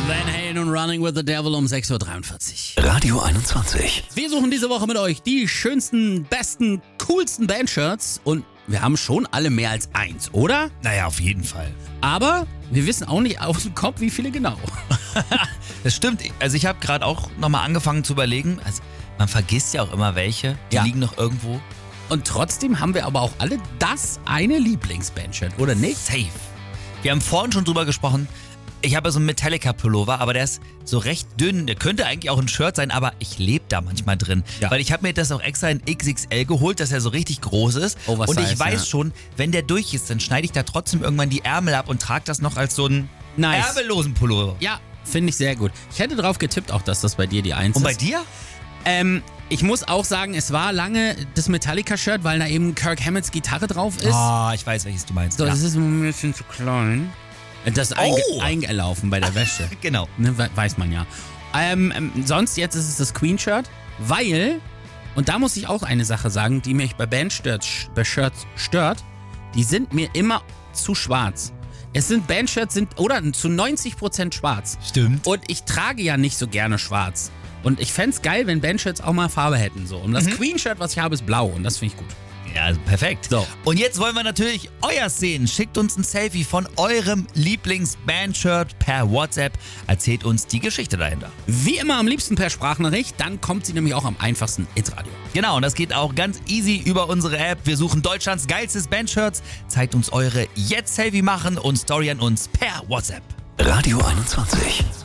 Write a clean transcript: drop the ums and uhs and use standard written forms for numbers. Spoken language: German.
Van Halen und Running with the Devil um 6.43 Radio 21. Wir suchen diese Woche mit euch die schönsten, besten, coolsten Bandshirts und wir haben schon alle mehr als eins, oder? Naja, auf jeden Fall. Aber wir wissen auch nicht aus dem Kopf, wie viele genau. Das stimmt. Also ich habe gerade auch nochmal angefangen zu überlegen. Also man vergisst ja auch immer welche. Die liegen noch irgendwo. Und trotzdem haben wir aber auch alle das eine Lieblingsbandshirt, oder nicht? Safe. Wir haben vorhin schon drüber gesprochen. Ich habe so einen Metallica-Pullover, aber der ist so recht dünn. Der könnte eigentlich auch ein Shirt sein, aber ich lebe da manchmal drin. Ja. Weil ich habe mir das auch extra in XXL geholt, dass er so richtig groß ist. Oversize, und ich weiß ja. schon, wenn der durch ist, dann schneide ich da trotzdem irgendwann die Ärmel ab und trage das noch als so einen ärmellosen Pullover. Ja, finde ich sehr gut. Ich hätte drauf getippt auch, dass das bei dir die Eins Und ist. bei dir? Ich muss auch sagen, es war lange das Metallica-Shirt, weil da eben Kirk Hammetts Gitarre drauf ist. Ah, ich weiß, welches du meinst. So, ja. das ist ein bisschen zu klein. Das ist eingelaufen bei der Wäsche. Genau. Ne, weiß man ja. Sonst jetzt ist es das Queen-Shirt, weil, und da muss ich auch eine Sache sagen, die mich bei Bandshirts stört, die sind mir immer zu schwarz. Es sind Bandshirts, oder zu 90% schwarz. Stimmt. Und ich trage ja nicht so gerne schwarz. Und ich fänd's geil, wenn Bandshirts auch mal Farbe hätten. So. Und das Queen-Shirt, was ich habe, ist blau und das finde ich gut. Ja, perfekt. So. Und jetzt wollen wir natürlich euer sehen. Schickt uns ein Selfie von eurem Lieblings-Bandshirt per WhatsApp. Erzählt uns die Geschichte dahinter. Wie immer am liebsten per Sprachnachricht, dann kommt sie nämlich auch am einfachsten ins Radio. Genau, und das geht auch ganz easy über unsere App. Wir suchen Deutschlands geilstes Bandshirts. Zeigt uns eure jetzt Selfie machen und Story an uns per WhatsApp. Radio 21.